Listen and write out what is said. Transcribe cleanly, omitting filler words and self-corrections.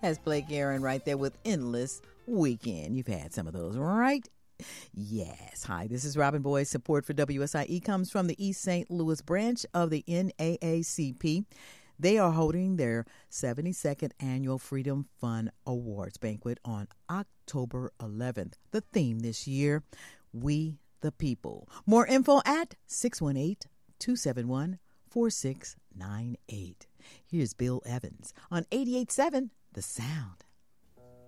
That's Blake Aaron right there with Endless Weekend. You've had some of those, right? Yes. Hi, this is Robin Boyd. Support for WSIE comes from the East St. Louis branch of the NAACP. They are holding their 72nd Annual Freedom Fund Awards banquet on October 11th. The theme this year, We the People. More info at 618-271-4698. Here's Bill Evans on 88.7 The Sound.